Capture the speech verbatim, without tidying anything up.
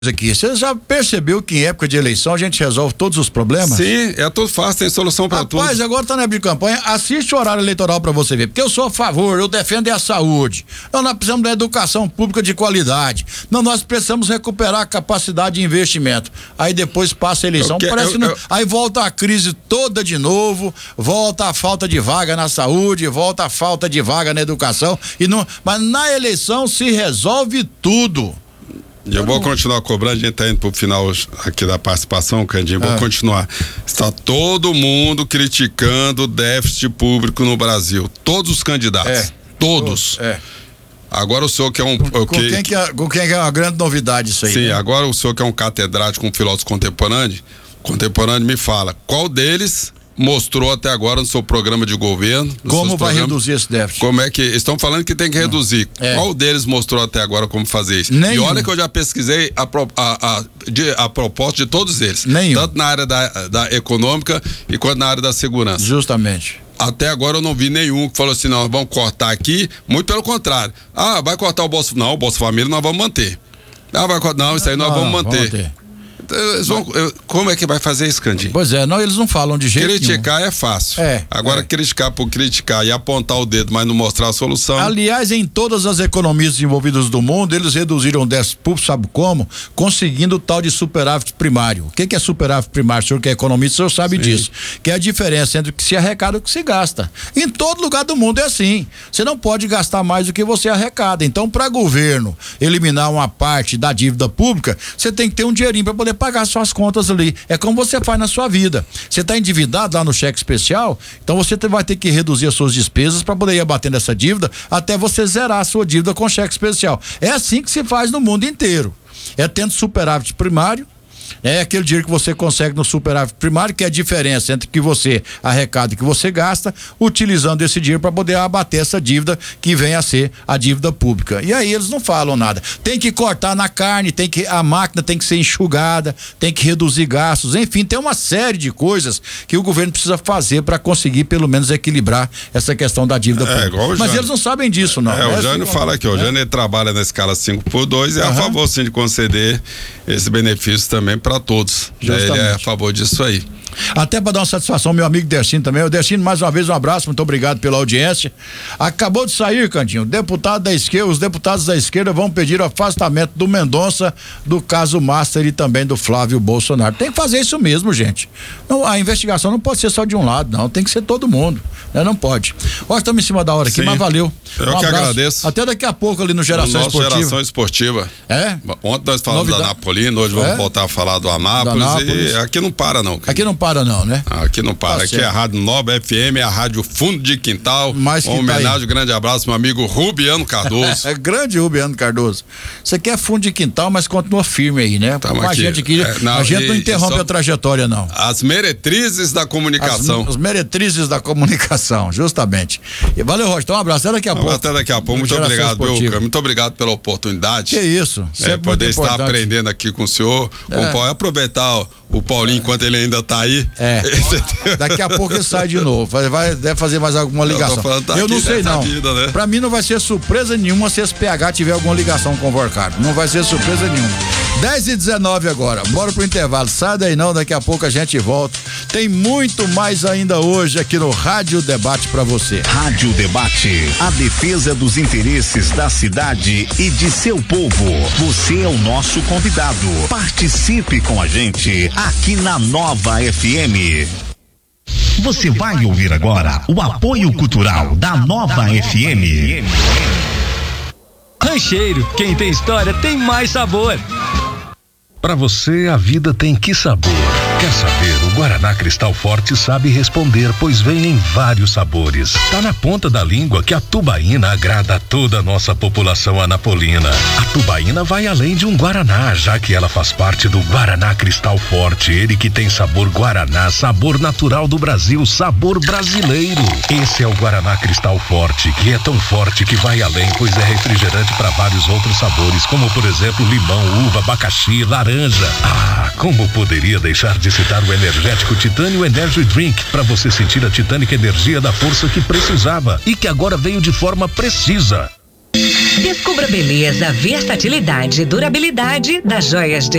aqui, você já percebeu que em época de eleição a gente resolve todos os problemas? Sim, é tudo fácil, tem solução para tudo. Rapaz, agora tá na época de campanha, assiste o horário eleitoral para você ver, porque eu sou a favor, eu defendo a saúde. Então nós precisamos da educação pública de qualidade. Não, nós precisamos recuperar a capacidade de investimento. Aí depois passa a eleição, eu, parece eu, não, eu, aí volta a crise toda de novo, volta a falta de vaga na saúde, volta a falta de vaga na educação e não, mas na eleição se resolve tudo. Eu vou continuar cobrando, a gente tá indo pro final aqui da participação, Candinho, vou ah. continuar. Está todo mundo criticando o déficit público no Brasil, todos os candidatos, é. todos. É. Agora o senhor que é um... Com, com, quem que é, com quem que é uma grande novidade isso aí? Sim, né? Agora o senhor que é um catedrático, um filósofo contemporâneo, contemporâneo me fala, qual deles mostrou até agora no seu programa de governo? Como vai reduzir esse déficit? Como é que, estão falando que tem que reduzir. É. Qual deles mostrou até agora como fazer isso? Nenhum. E olha que eu já pesquisei a, a, a, de, a proposta de todos eles. Nenhum. Tanto na área da, da econômica e quanto na área da segurança. Justamente. Até agora eu não vi nenhum que falou assim, não, vamos cortar aqui, muito pelo contrário. Ah, vai cortar o Bolsa, não, o Bolsa Família nós vamos manter. Ah, vai cortar, não, isso aí nós não, vamos manter. Vamos manter. Vão, como é que vai fazer isso, Candinho? Pois é, não, eles não falam de jeito criticar nenhum. É fácil. É, Agora é. criticar por criticar e apontar o dedo, mas não mostrar a solução. Aliás, em todas as economias desenvolvidas do mundo, eles reduziram o déficit público, sabe como? Conseguindo o tal de superávit primário. O que, que é superávit primário? O senhor que é economista, o senhor sabe Sim. disso. Que é a diferença entre o que se arrecada e o que se gasta. Em todo lugar do mundo é assim. Você não pode gastar mais do que você arrecada. Então, para governo eliminar uma parte da dívida pública, você tem que ter um dinheirinho para poder pagar suas contas ali. É como você faz na sua vida. Você está endividado lá no cheque especial, então você vai ter que reduzir as suas despesas para poder ir abatendo essa dívida até você zerar a sua dívida com cheque especial. É assim que se faz no mundo inteiro. É tendo superávit primário. É aquele dinheiro que você consegue no superávit primário, que é a diferença entre o que você arrecada e o que você gasta, utilizando esse dinheiro para poder abater essa dívida que vem a ser a dívida pública. E aí eles não falam nada. Tem que cortar na carne, tem que a máquina tem que ser enxugada, tem que reduzir gastos, enfim, tem uma série de coisas que o governo precisa fazer para conseguir pelo menos equilibrar essa questão da dívida é, pública. Mas Jânio, eles não sabem disso, não. É, o Jânio assim, fala aqui, ó, o Jânio trabalha na escala cinco por dois e é uhum. a favor sim de conceder esse benefício também para todos. Justamente. Ele é a favor disso aí. Até para dar uma satisfação, meu amigo Dercino também. O Dercino, mais uma vez, um abraço, muito obrigado pela audiência. Acabou de sair, Cantinho, deputado da esquerda, os deputados da esquerda vão pedir o afastamento do Mendonça, do caso Master e também do Flávio Bolsonaro. Tem que fazer isso mesmo, gente. Não, a investigação não pode ser só de um lado, não, tem que ser todo mundo, né? Não pode. Ó, estamos em cima da hora aqui, Sim. mas valeu. Eu um que abraço. agradeço. Até daqui a pouco ali no Geração no Esportiva. Geração Esportiva. É? Ontem nós falamos Novidade. da Napolina, hoje vamos é? voltar a falar do Anápolis, do Anápolis. E aqui não para não. Aqui não para não, né? Aqui não para, tá aqui certo. É a Rádio Nova F M, é a Rádio Fundo de Quintal. Mais uma homenagem, tá um grande abraço, meu amigo Rubiano Cardoso. É grande Rubiano Cardoso. Você quer fundo de quintal, mas continua firme aí, né? Tamo a aqui. gente aqui, é, não, a gente e, não interrompe a trajetória, não. As meretrizes da comunicação. As, as meretrizes da comunicação, justamente. E valeu, Rocha. Então um abraço, até daqui a pouco. Até daqui a pouco, muito obrigado, meu, muito obrigado pela oportunidade. Que isso, é, poder estar importante. aprendendo aqui com o senhor, é. com o Paulo, aproveitar o, o Paulinho é. enquanto ele ainda está aí. É. Daqui a pouco ele sai de novo, vai, vai deve fazer mais alguma ligação. Eu, falando, tá eu não sei não, vida, né? Pra mim não vai ser surpresa nenhuma se esse P H tiver alguma ligação com o Vorcado, não vai ser surpresa nenhuma. dez e dezenove agora, bora pro intervalo, sai daí não, daqui a pouco a gente volta. Tem muito mais ainda hoje aqui no Rádio Debate pra você. Rádio Debate, a defesa dos interesses da cidade e de seu povo. Você é o nosso convidado. Participe com a gente aqui na Nova F M. Você vai ouvir agora o apoio cultural da Nova F M. Rancheiro, quem tem história tem mais sabor. Pra você, a vida tem que sabor. Quer saber? O Guaraná Cristal Forte sabe responder, pois vem em vários sabores. Tá na ponta da língua que a tubaína agrada a toda a nossa população anapolina. A tubaína vai além de um Guaraná, já que ela faz parte do Guaraná Cristal Forte. Ele que tem sabor Guaraná, sabor natural do Brasil, sabor brasileiro. Esse é o Guaraná Cristal Forte, que é tão forte que vai além, pois é refrigerante para vários outros sabores, como por exemplo limão, uva, abacaxi, laranja. Ah, como poderia deixar de citar o energético Titânio Energy Drink, para você sentir a titânica energia da força que precisava e que agora veio de forma precisa. Descubra a beleza, versatilidade e durabilidade das joias de